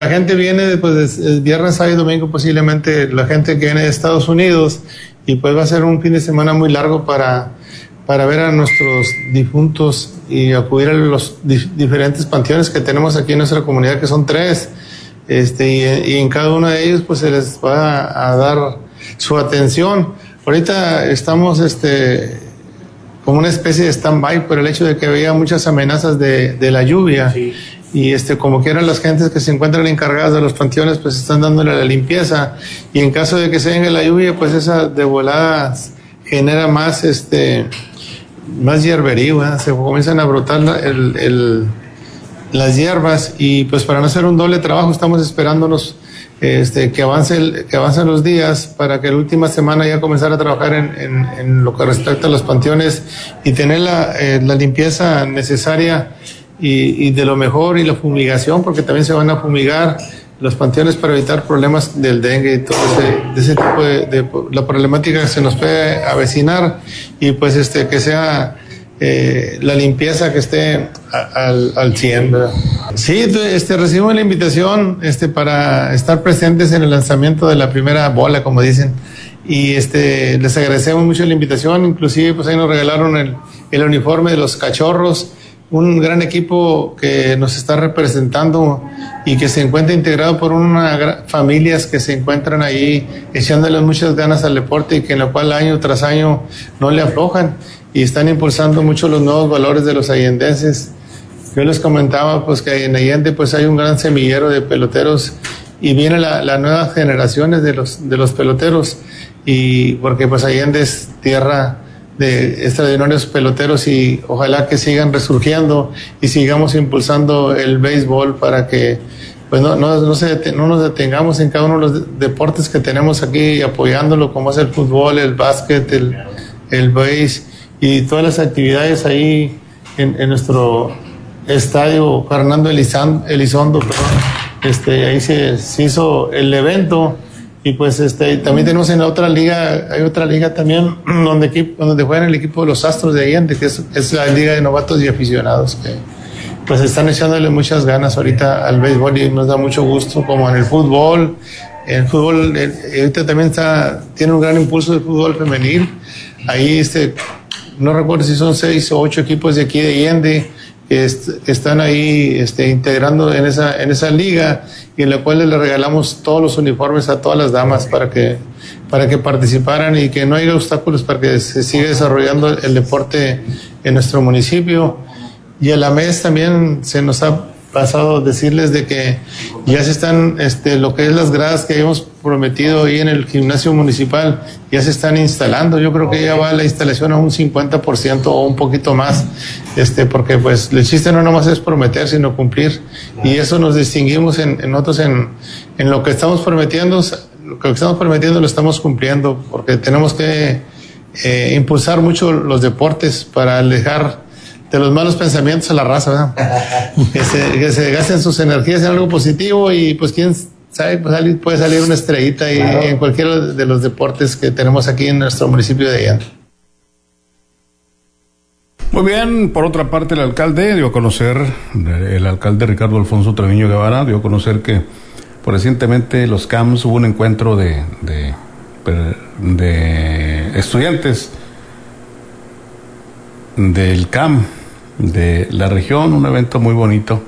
La gente viene pues viernes, sábado y domingo, posiblemente la gente que viene de Estados Unidos, y pues va a ser un fin de semana muy largo para ver a nuestros difuntos y acudir a los diferentes panteones que tenemos aquí en nuestra comunidad, que son 3, y en cada uno de ellos pues se les va a dar su atención. Ahorita estamos como una especie de stand-by por el hecho de que había muchas amenazas de la lluvia. Sí. Y como quieran las gentes que se encuentran encargadas de los panteones, pues están dándole la limpieza, y en caso de que se venga la lluvia, pues esa de volada genera más más hierberío, se comienzan a brotar las hierbas, y pues para no hacer un doble trabajo estamos esperándonos que avancen los días para que la última semana ya comenzar a trabajar en lo que respecta a los panteones y tener la limpieza necesaria y de lo mejor, y la fumigación, porque también se van a fumigar los panteones para evitar problemas del dengue y todo ese tipo de la problemática que se nos puede avecinar, y pues que sea la limpieza que esté al 100, ¿verdad? Sí, recibimos la invitación para estar presentes en el lanzamiento de la primera bola, como dicen, y les agradecemos mucho la invitación. Inclusive pues ahí nos regalaron el uniforme de los cachorros, un gran equipo que nos está representando y que se encuentra integrado por familias que se encuentran ahí echándole muchas ganas al deporte, y que en la cual año tras año no le aflojan y están impulsando mucho los nuevos valores de los allendenses. Yo les comentaba pues que en Allende pues hay un gran semillero de peloteros, y viene las nuevas generaciones de los peloteros, y porque pues Allende es tierra de extraordinarios peloteros, y ojalá que sigan resurgiendo y sigamos impulsando el béisbol para que pues no nos detengamos en cada uno de los deportes que tenemos aquí, apoyándolo, como es el fútbol, el básquet, el béis y todas las actividades ahí en nuestro estadio Fernando Elizondo, ahí se hizo el evento. Y pues también tenemos en la otra liga, hay otra liga también donde juegan el equipo de los Astros de Allende, que es la liga de novatos y aficionados, que pues están echándole muchas ganas ahorita al béisbol, y nos da mucho gusto, como en el fútbol. El fútbol ahorita también tiene un gran impulso del fútbol femenil. Ahí no recuerdo si son 6 o 8 equipos de aquí de Allende que están ahí integrando en esa liga, y en la cual le regalamos todos los uniformes a todas las damas para que participaran, y que no haya obstáculos para que se siga desarrollando el deporte en nuestro municipio. Y a la MES también se nos ha pasado decirles de que ya se están, lo que es las gradas que habíamos prometido ahí en el gimnasio municipal, ya se están instalando. Yo creo que ya va la instalación a un 50% o un poquito más, porque pues el chiste no nomás es prometer, sino cumplir, y eso nos distinguimos en otros en lo que estamos prometiendo. Lo que estamos prometiendo lo estamos cumpliendo, porque tenemos que impulsar mucho los deportes para alejar de los malos pensamientos a la raza, ¿verdad? que se gasten sus energías en algo positivo, y pues quién sabe, pues puede salir una estrellita y, claro, en cualquiera de los deportes que tenemos aquí en nuestro municipio de Allende. Muy bien. Por otra parte, el alcalde Ricardo Alfonso Treviño Guevara dio a conocer que recientemente los CAMS hubo un encuentro de estudiantes del CAM de la región, un evento muy bonito,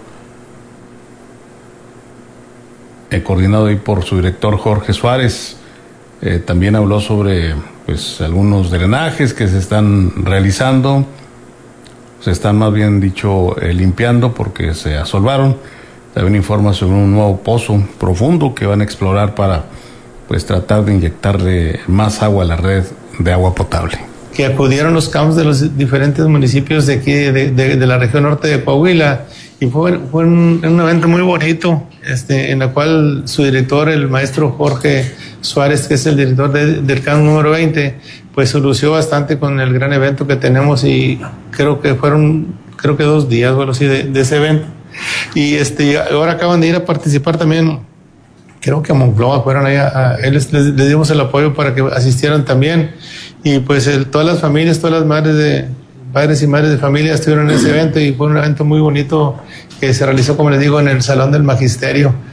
coordinado ahí por su director Jorge Suárez. También habló sobre pues algunos drenajes que se están realizando, se están más bien dicho limpiando porque se asolvaron. También informa sobre un nuevo pozo profundo que van a explorar para pues tratar de inyectarle más agua a la red de agua potable. Que acudieron los CAMs de los diferentes municipios de aquí, de la región norte de Coahuila, y fue un evento muy bonito, en la cual su director, el maestro Jorge Suárez, que es el director del CAM número 20, pues se lució bastante con el gran evento que tenemos, y creo que 2 días o algo así de ese evento. Y ahora acaban de ir a participar también, creo que a Monclova, fueron allá, les dimos el apoyo para que asistieran también, y pues todas las familias, todas las padres y madres de familia estuvieron en ese evento, y fue un evento muy bonito que se realizó, como les digo, en el Salón del Magisterio.